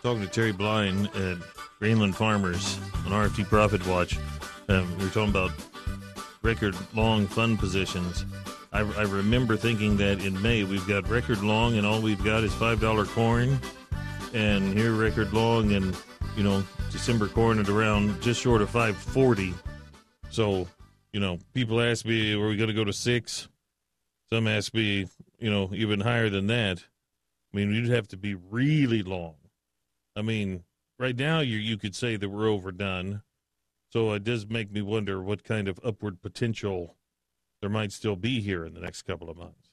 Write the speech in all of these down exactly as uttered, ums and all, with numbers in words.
Talking to Terry Blind at Greenland Farmers on R F T Profit Watch. Um, we were talking about record long fund positions. I, I remember thinking that in May we've got record long and all we've got is five dollar corn. And here record long and, you know, December corn at around just short of five forty. So, you know, people ask me, are we going to go to six? Some ask me, you know, even higher than that. I mean, you'd have to be really long. I mean, right now you you could say that we're overdone. So it does make me wonder what kind of upward potential there might still be here in the next couple of months.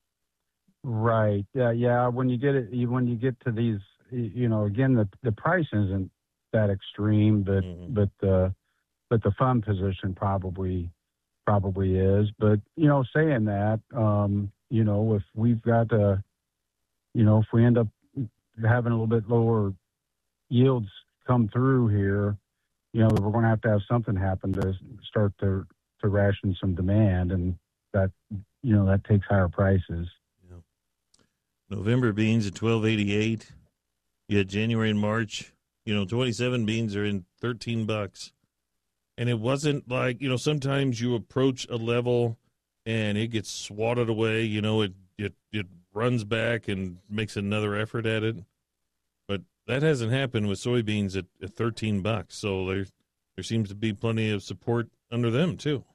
Right. Yeah. Yeah. When you get it, when you get to these, you know, again, the the price isn't that extreme, but mm-hmm. but the but the fund position probably probably is. But you know, saying that, um, you know, if we've got a, you know, if we end up having a little bit lower yields come through here, you know, we're going to have to have something happen to start to to ration some demand, and that, you know, that takes higher prices. Yeah. November beans at twelve eighty-eight. You had January and March, you know, twenty-seven beans are in thirteen bucks. And it wasn't like, you know, sometimes you approach a level and it gets swatted away, you know, it it it runs back and makes another effort at it. That hasn't happened with soybeans at, at thirteen bucks, so there there seems to be plenty of support under them too.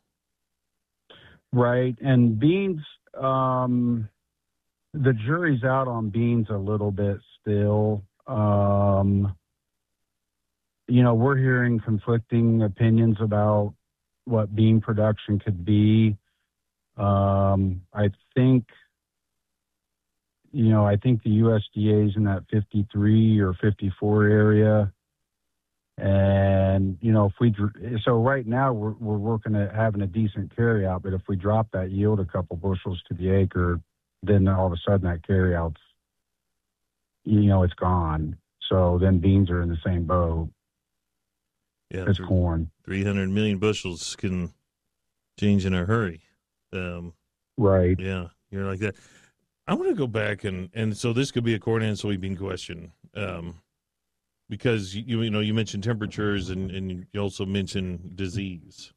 Right, and beans, um, the jury's out on beans a little bit still. Um, you know, we're hearing conflicting opinions about what bean production could be. Um, I think. You know, I think the U S D A is in that fifty-three or fifty-four area. And, you know, if we, so right now we're, we're working at having a decent carry out, but if we drop that yield a couple bushels to the acre, then all of a sudden that carry out's, you know, it's gone. So then beans are in the same boat yeah, as corn. three hundred million bushels can change in a hurry. Um, right. Yeah, you're like that. I want to go back and, and so this could be a corn and soybean question, um, because you you know you mentioned temperatures and, and you also mentioned disease.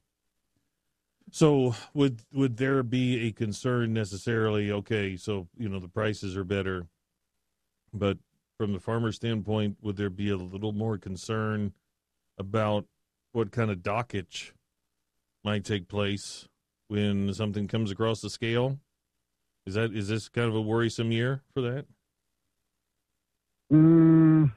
So would would there be a concern necessarily? Okay, so you know the prices are better, but from the farmer standpoint, would there be a little more concern about what kind of dockage might take place when something comes across the scale? Is that is this kind of a worrisome year for that? Mm,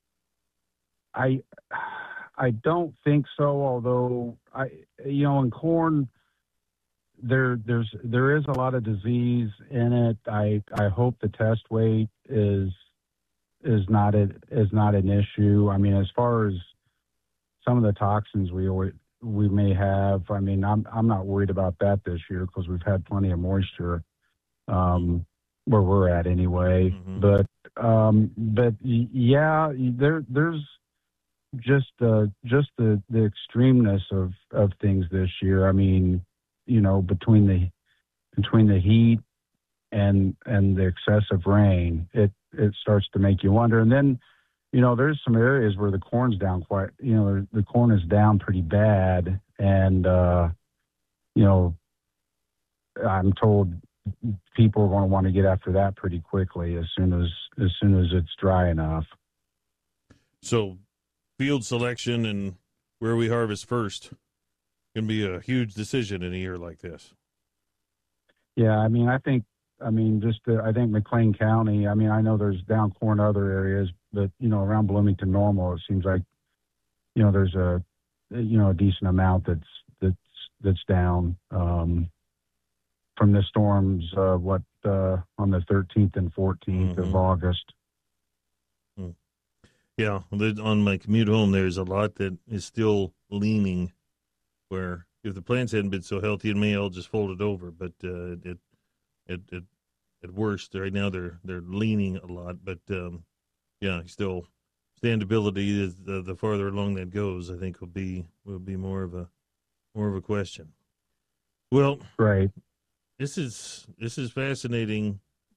I I don't think so. Although I, you know, in corn, there there's there is a lot of disease in it. I I hope the test weight is is not a, is not an issue. I mean, as far as some of the toxins we we may have, I mean, I'm I'm not worried about that this year because we've had plenty of moisture. Um, where we're at anyway, mm-hmm. but um, but yeah, there there's just uh, just the, the extremeness of, of things this year. I mean, you know, between the between the heat and and the excessive rain, it it starts to make you wonder. And then, you know, there's some areas where the corn's down quite. You know, the corn is down pretty bad, and uh, you know, I'm told people are going to want to get after that pretty quickly as soon as as soon as it's dry enough. So field selection and where we harvest first can be a huge decision in a year like this. Yeah, I mean, I think, I mean, just uh, I think McLean County, I mean, I know there's down corn other areas, but, you know, around Bloomington Normal, it seems like, you know, there's a, you know, a decent amount that's, that's, that's down. Um, from the storms, uh, what, uh, on the thirteenth and fourteenth mm-hmm. of August. Mm. Yeah, on my commute home, there's a lot that is still leaning, where if the plants hadn't been so healthy in May, I'll just fold it over. But uh, it, it, it, at worst, right now they're they're leaning a lot. But um, yeah, still standability is the, the farther along that goes, I think will be will be more of a more of a question. Well, right. This is this is fascinating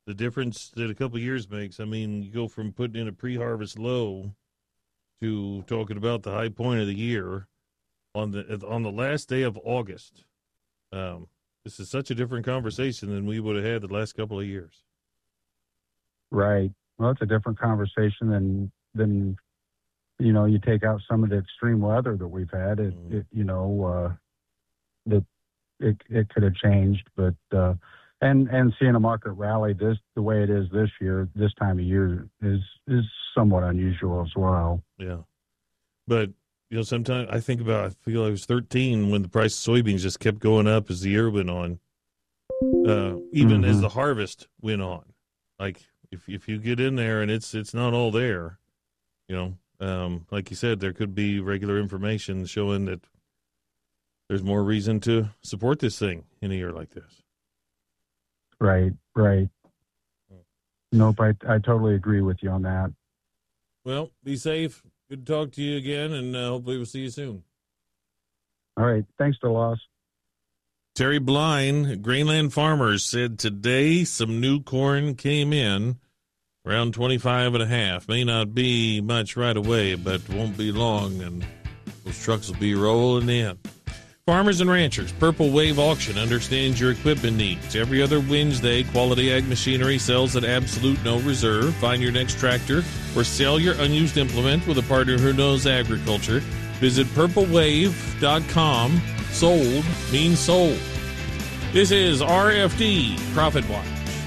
the difference that a couple of years makes. I mean, you go from putting in a pre-harvest low to talking about the high point of the year on the on the last day of August. Um, this is such a different conversation than we would have had the last couple of years. Right. Well, it's a different conversation than than you know. You take out some of the extreme weather that we've had. It, mm. it you know, uh, that it it could have changed, but uh, and and seeing a market rally this the way it is this year, this time of year is is somewhat unusual as well. Yeah, but you know, sometimes I think about. I feel I was thirteen when the price of soybeans just kept going up as the year went on, uh, even mm-hmm. as the harvest went on. Like if if you get in there and it's it's not all there, you know, um, like you said, there could be regular information showing that there's more reason to support this thing in a year like this. Right, right. Nope, I I totally agree with you on that. Well, be safe. Good to talk to you again, and uh, hopefully we'll see you soon. All right. Thanks, DeLoss. Terry Blind, Grainland Farmers, said today some new corn came in around twenty-five and a half. May not be much right away, but won't be long, and those trucks will be rolling in. Farmers and ranchers, Purple Wave Auction understands your equipment needs. Every other Wednesday, Quality Ag Machinery sells at absolute no reserve. Find your next tractor or sell your unused implement with a partner who knows agriculture. Visit purple wave dot com. Sold means sold. This is R F D Profit Watch.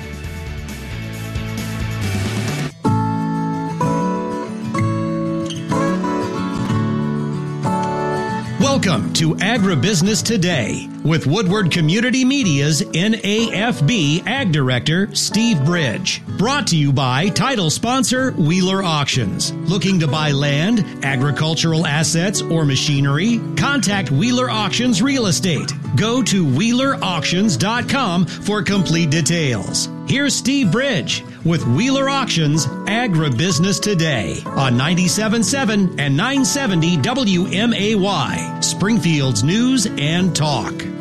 Welcome to Agribusiness Today with Woodward Community Media's N A F B Ag Director, Steve Bridge. Brought to you by title sponsor Wheeler Auctions. Looking to buy land, agricultural assets, or machinery? Contact Wheeler Auctions Real Estate. Go to wheeler auctions dot com for complete details. Here's Steve Bridge with Wheeler Auctions Agribusiness Today on ninety-seven point seven and nine seventy W M A Y, Springfield's News and Talk.